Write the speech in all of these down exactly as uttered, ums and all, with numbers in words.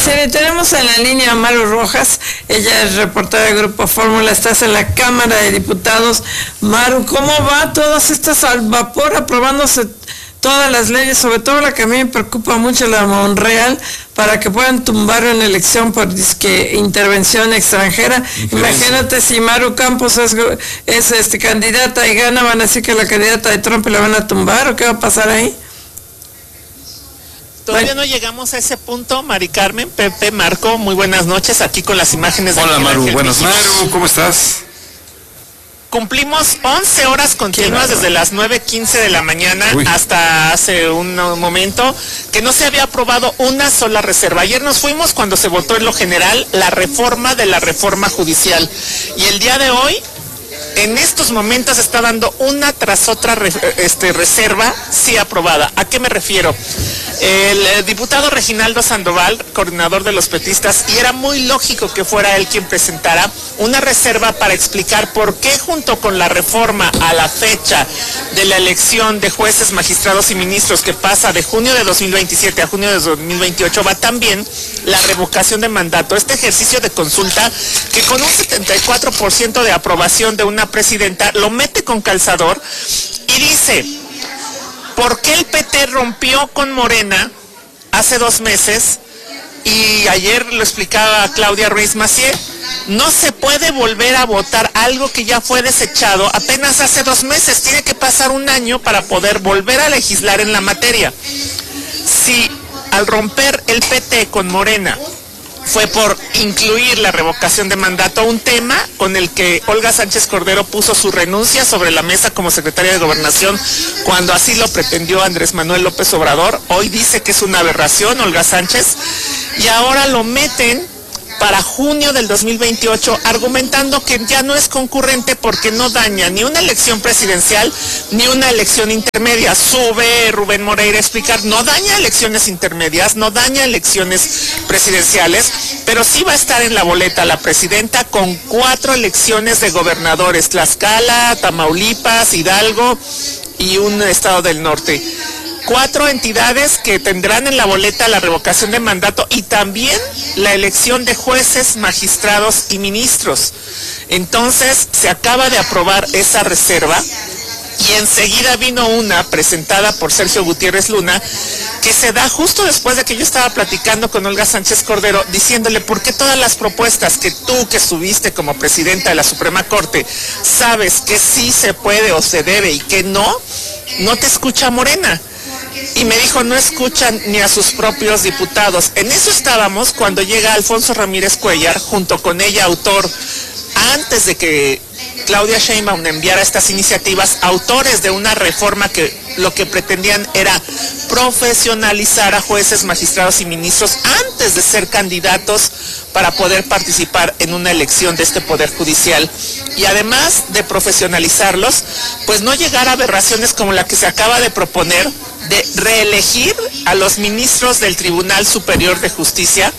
Graciela. Tenemos en la línea a Maru Rojas, ella es reportera del Grupo Fórmula, estás en la Cámara de Diputados. Maru, ¿cómo va todas estas al vapor aprobándose todas las leyes, sobre todo la que a mí me preocupa mucho, la Monreal, para que puedan tumbar una elección por disque intervención extranjera? Imagínate si Maru Campos es, es este candidata y gana, van a decir que la candidata de Trump la van a tumbar, ¿o qué va a pasar ahí? Todavía no llegamos a ese punto, Mari Carmen, Pepe, Marco, muy buenas noches, aquí con las imágenes de... Hola Maru, buenas noches. Maru, ¿cómo estás? Cumplimos once horas continuas desde las nueve quince de la mañana Uy. hasta hace un momento que no se había aprobado una sola reserva. Ayer nos fuimos cuando se votó en lo general la reforma de la reforma judicial y el día de hoy, en estos momentos, está dando una tras otra este, reserva sí aprobada. ¿A qué me refiero? El, el diputado Reginaldo Sandoval, coordinador de los petistas, y era muy lógico que fuera él quien presentara una reserva para explicar por qué junto con la reforma a la fecha de la elección de jueces, magistrados y ministros, que pasa de junio de dos mil veintisiete a junio de dos mil veintiocho, va también la revocación de mandato, este ejercicio de consulta que con un setenta y cuatro por ciento de aprobación de una presidenta lo mete con calzador y dice: ¿por qué el P T rompió con Morena hace dos meses? Y ayer lo explicaba Claudia Ruiz Massieu, no se puede volver a votar algo que ya fue desechado apenas hace dos meses, tiene que pasar un año para poder volver a legislar en la materia. Si al romper el P T con Morena fue por incluir la revocación de mandato, un tema con el que Olga Sánchez Cordero puso su renuncia sobre la mesa como secretaria de Gobernación cuando así lo pretendió Andrés Manuel López Obrador. Hoy dice que es una aberración Olga Sánchez y ahora lo meten para junio del dos mil veintiocho, argumentando que ya no es concurrente porque no daña ni una elección presidencial ni una elección intermedia. Sube Rubén Moreira a explicar, no daña elecciones intermedias, no daña elecciones presidenciales, pero sí va a estar en la boleta la presidenta con cuatro elecciones de gobernadores: Tlaxcala, Tamaulipas, Hidalgo y un estado del norte. Cuatro entidades que tendrán en la boleta la revocación de mandato y también la elección de jueces, magistrados y ministros. Entonces se acaba de aprobar esa reserva y enseguida vino una presentada por Sergio Gutiérrez Luna que se da justo después de que yo estaba platicando con Olga Sánchez Cordero diciéndole: ¿por qué todas las propuestas que tú, que estuviste como presidenta de la Suprema Corte, sabes que sí se puede o se debe y que no, no te escucha Morena? Y me dijo, no escuchan ni a sus propios diputados. En eso estábamos cuando llega Alfonso Ramírez Cuellar, junto con ella autor, antes de que Claudia Sheinbaum enviara estas iniciativas, autores de una reforma que lo que pretendían era profesionalizar a jueces, magistrados y ministros antes de ser candidatos para poder participar en una elección de este Poder Judicial. Y además de profesionalizarlos, pues no llegar a aberraciones como la que se acaba de proponer, de reelegir a los ministros del Tribunal Superior de Justicia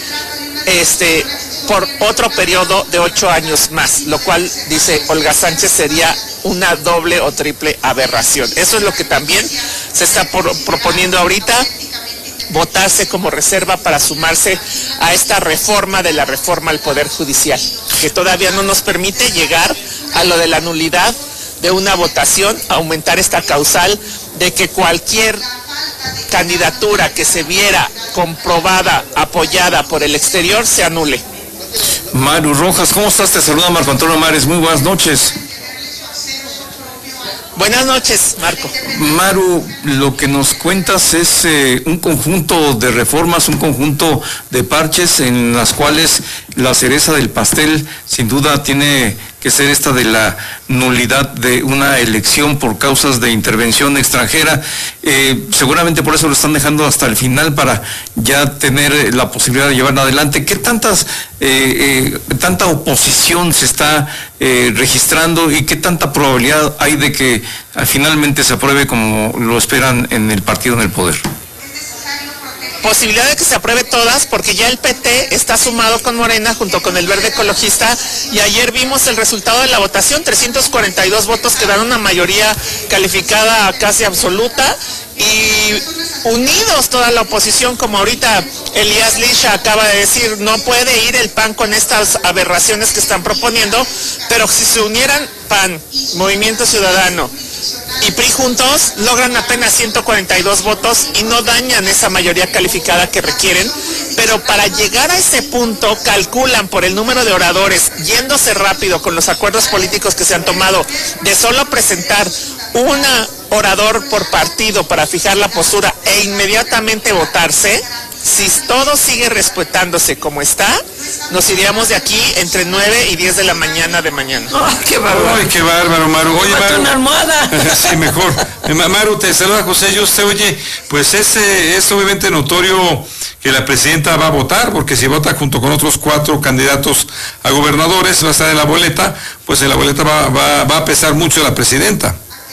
este, por otro periodo de ocho años más, lo cual, dice Olga Sánchez, sería una doble o triple aberración. Eso es lo que también se está por, proponiendo ahorita, votarse como reserva para sumarse a esta reforma de la reforma al Poder Judicial, que todavía no nos permite llegar a lo de la nulidad de una votación, aumentar esta causal de que cualquier candidatura que se viera comprobada, apoyada por el exterior, se anule. Maru Rojas, ¿cómo estás? Te saluda Marco Antonio Mares, muy buenas noches. Buenas noches, Marco. Maru, lo que nos cuentas es eh, un conjunto de reformas, un conjunto de parches en las cuales la cereza del pastel sin duda tiene que ser esta de la nulidad de una elección por causas de intervención extranjera. Eh, seguramente por eso lo están dejando hasta el final para ya tener la posibilidad de llevarlo adelante. ¿Qué tantas, eh, eh, tanta oposición se está eh, registrando y qué tanta probabilidad hay de que eh, finalmente se apruebe como lo esperan en el partido en el poder? posibilidad de que se apruebe todas, porque ya el P T está sumado con Morena junto con el Verde Ecologista, y ayer vimos el resultado de la votación, trescientos cuarenta y dos votos que dan una mayoría calificada casi absoluta, y unidos toda la oposición, como ahorita Elías Lisha acaba de decir, no puede ir el P A N con estas aberraciones que están proponiendo, pero si se unieran P A N, Movimiento Ciudadano y P R I juntos, logran apenas ciento cuarenta y dos votos y no dañan esa mayoría calificada que requieren, pero para llegar a ese punto calculan por el número de oradores, yéndose rápido con los acuerdos políticos que se han tomado, de solo presentar un orador por partido para fijar la postura e inmediatamente votarse. Si todo sigue respetándose como está, nos iríamos de aquí entre nueve y diez de la mañana de mañana. ¡Ay, qué bárbaro! ¡Ay, qué bárbaro, Maru! Oye, Maru. Una almohada. Sí, mejor. Maru, te saluda José. Yo usted, oye, pues es, es obviamente notorio que la presidenta va a votar, porque si vota junto con otros cuatro candidatos a gobernadores, va a estar en la boleta, pues en la boleta va, va, va a pesar mucho la presidenta.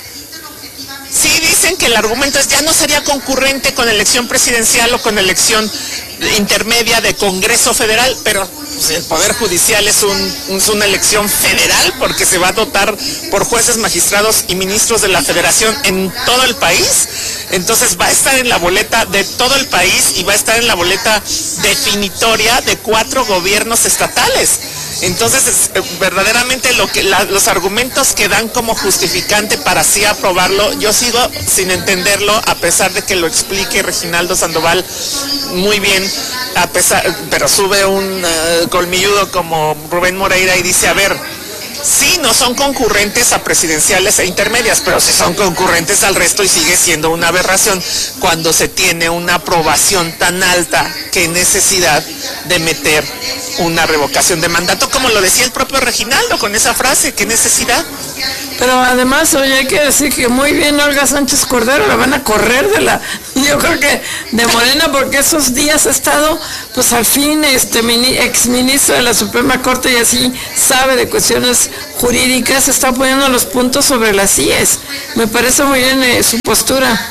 Sí, dicen que el argumento es ya no sería concurrente con elección presidencial o con elección intermedia de Congreso Federal, pero pues, el Poder Judicial es, un, es una elección federal porque se va a dotar por jueces, magistrados y ministros de la Federación en todo el país. Entonces va a estar en la boleta de todo el país y va a estar en la boleta definitoria de cuatro gobiernos estatales. Entonces, es, verdaderamente lo que la, los argumentos que dan como justificante para sí aprobarlo, yo sigo sin entenderlo, a pesar de que lo explique Reginaldo Sandoval muy bien, a pesar, pero sube un uh, colmilludo como Rubén Moreira y dice, a ver, sí, no son concurrentes a presidenciales e intermedias, pero sí son concurrentes al resto y sigue siendo una aberración cuando se tiene una aprobación tan alta. Qué necesidad de meter una revocación de mandato, como lo decía el propio Reginaldo con esa frase, qué necesidad. Pero además, oye, hay que decir que muy bien Olga Sánchez Cordero, la van a correr de la, yo creo que de Morena, porque esos días ha estado, pues al fin, este ex ministro de la Suprema Corte y así sabe de cuestiones jurídicas, está poniendo los puntos sobre las íes. Me parece muy bien eh, su postura.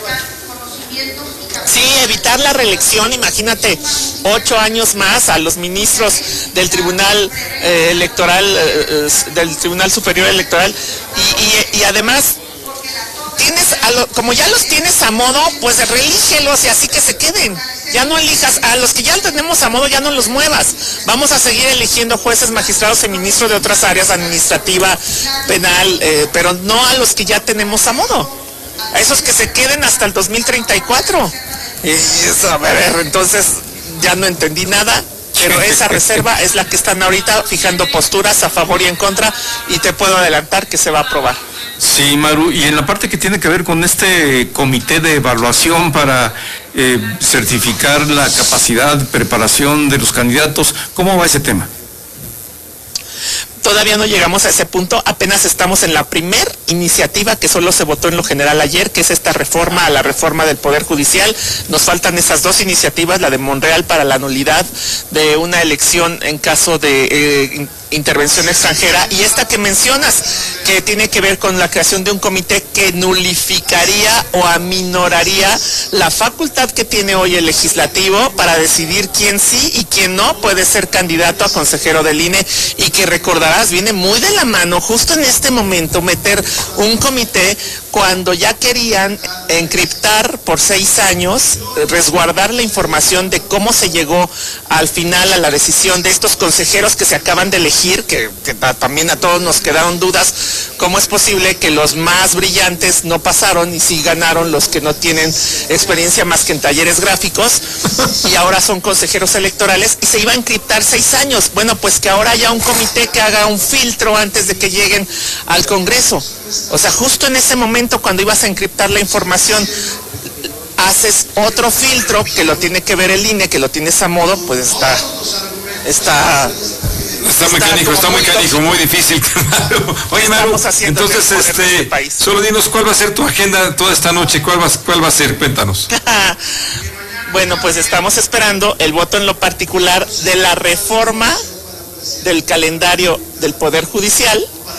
Sí, evitar la reelección, imagínate, ocho años más a los ministros del Tribunal eh, Electoral, eh, del Tribunal Superior Electoral, y, y, y además, tienes a lo, como ya los tienes a modo, pues reelígelos y así que se queden. Ya no elijas, a los que ya tenemos a modo ya no los muevas. Vamos a seguir eligiendo jueces, magistrados y ministros de otras áreas, administrativa, penal, eh, pero no a los que ya tenemos a modo. A esos que se queden hasta el dos mil treinta y cuatro. Y eso, a ver, entonces ya no entendí nada, pero esa reserva es la que están ahorita fijando posturas a favor y en contra, y te puedo adelantar que se va a aprobar. Sí, Maru, y en la parte que tiene que ver con este comité de evaluación para eh, certificar la capacidad, preparación de los candidatos, ¿cómo va ese tema? Todavía no llegamos a ese punto, apenas estamos en la primer iniciativa que solo se votó en lo general ayer, que es esta reforma a la reforma del Poder Judicial. Nos faltan esas dos iniciativas, la de Monreal para la nulidad de una elección en caso de eh, intervención extranjera, y esta que mencionas, que tiene que ver con la creación de un comité que nulificaría o aminoraría la facultad que tiene hoy el legislativo para decidir quién sí y quién no puede ser candidato a consejero del I N E, y que recordarás, viene muy de la mano justo en este momento meter un comité cuando ya querían encriptar por seis años, resguardar la información de cómo se llegó al final a la decisión de estos consejeros que se acaban de elegir, que, que también a todos nos quedaron dudas, cómo es posible que los más brillantes no pasaron y sí ganaron los que no tienen experiencia más que en talleres gráficos, y ahora son consejeros electorales y se iba a encriptar seis años. Bueno, pues que ahora haya un comité que haga un filtro antes de que lleguen al Congreso. O sea, justo en ese momento cuando ibas a encriptar la información, haces otro filtro que lo tiene que ver el I N E, que lo tienes a modo, pues está... Está... Está muy canijo, está muy canijo, muy difícil. Oye, Maru, entonces, este, este solo dinos cuál va a ser tu agenda toda esta noche, cuál va, cuál va a ser, cuéntanos. Bueno, pues estamos esperando el voto en lo particular de la reforma del calendario del Poder Judicial,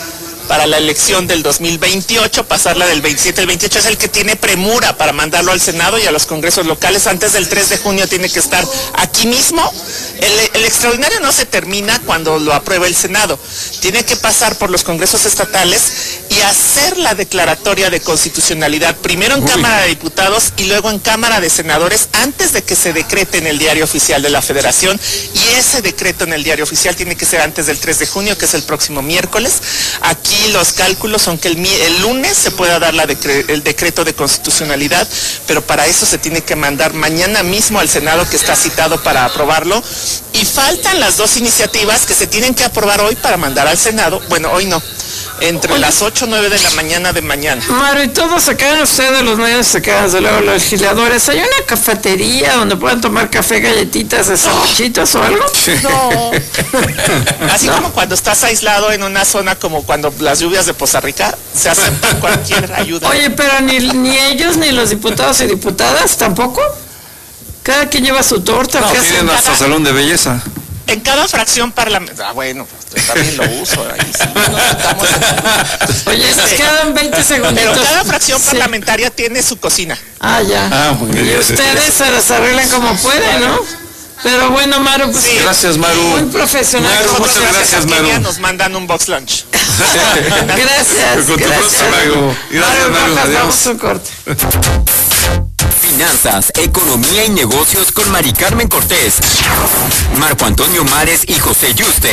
para la elección del dos mil veintiocho, pasarla del veintisiete al veintiocho, es el que tiene premura para mandarlo al Senado y a los congresos locales. Antes del tres de junio tiene que estar aquí mismo. El, el extraordinario no se termina cuando lo aprueba el Senado. Tiene que pasar por los congresos estatales y hacer la declaratoria de constitucionalidad, primero en Uy. Cámara de Diputados y luego en Cámara de Senadores, antes de que se decrete en el Diario Oficial de la Federación. Y ese decreto en el Diario Oficial tiene que ser antes del tres de junio, que es el próximo miércoles. Aquí los cálculos son que el, el lunes se pueda dar la decre, el decreto de constitucionalidad, pero para eso se tiene que mandar mañana mismo al Senado, que está citado para aprobarlo. Y faltan las dos iniciativas que se tienen que aprobar hoy para mandar al Senado. Bueno, hoy no. Entre Oye. las ocho o nueve de la mañana de mañana. Maru, y todos se quedan ustedes, los medios se quedan, desde luego los legisladores. ¿Hay una cafetería donde puedan tomar café, galletitas, sanduchitos o algo? No. Así no. Como cuando estás aislado en una zona como cuando las lluvias de Poza Rica, se acepta cualquier ayuda. Oye, pero ni, ni ellos, ni los diputados y diputadas tampoco. Cada quien lleva su torta. No, tienen hasta cada... salón de belleza. En cada fracción parlamentaria. Ah, bueno, pues también lo uso. Ahí sí, nos Oye, nos quedan veinte segundos. Pero cada fracción sí. parlamentaria tiene su cocina. Ah, ya. Ah, y ustedes se las arreglan como pueden, ¿no? Pero bueno, Maru, pues sí. Gracias, Maru. Muy profesional. Maru, muchas gracias, Maru. Nos mandan un box lunch. Gracias. Con tu gracias. Maru. Gracias, Maru. Maru. Adiós. Un corte. Finanzas, economía y negocios con Mari Carmen Cortés, Marco Antonio Mares y José Yuste.